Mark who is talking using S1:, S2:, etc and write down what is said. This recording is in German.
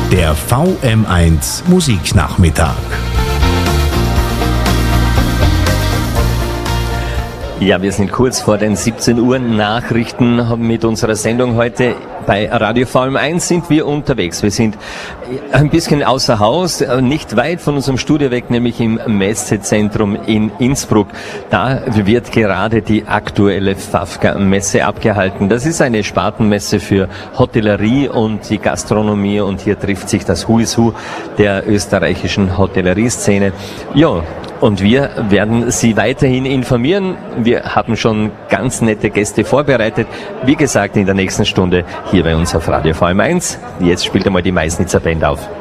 S1: Der VM1 Musiknachmittag.
S2: Ja, wir sind kurz vor den 17 Uhr Nachrichten mit unserer Sendung heute. Bei Radio VM1 sind wir unterwegs. Wir sind ein bisschen außer Haus, nicht weit von unserem Studio weg, nämlich im Messezentrum in Innsbruck. Da wird gerade die aktuelle FAFCA-Messe abgehalten. Das ist eine Spartenmesse für Hotellerie und die Gastronomie und hier trifft sich das Who is Who der österreichischen Hotellerieszene. Ja, und wir werden Sie weiterhin informieren. Wir haben schon ganz nette Gäste vorbereitet. Wie gesagt, in der nächsten Stunde hier bei uns auf Radio VM1. Jetzt spielt einmal die Meißnitzer Band auf.